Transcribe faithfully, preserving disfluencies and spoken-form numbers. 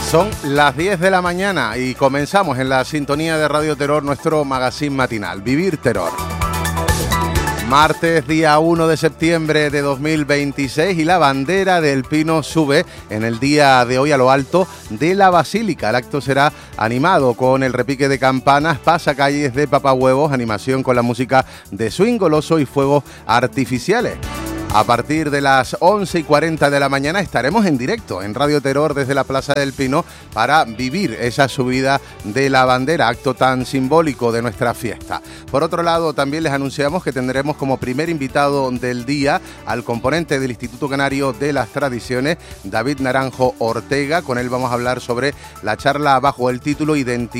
Son las diez de la mañana y comenzamos en la sintonía de Radio Terror nuestro magazine matinal, Vivir Terror. Martes, día uno de septiembre de dos mil veintiséis, y la bandera del Pino sube en el día de hoy a lo alto de la Basílica. El acto será animado con el repique de campanas, pasacalles de papahuevos, animación con la música de Swing Goloso y fuegos artificiales. A partir de las once y cuarenta de la mañana estaremos en directo en Radio Terror desde la Plaza del Pino para vivir esa subida de la bandera, acto tan simbólico de nuestra fiesta. Por otro lado, también les anunciamos que tendremos como primer invitado del día al componente del Instituto Canario de las Tradiciones, David Naranjo Ortega. Con él vamos a hablar sobre la charla bajo el título Identidad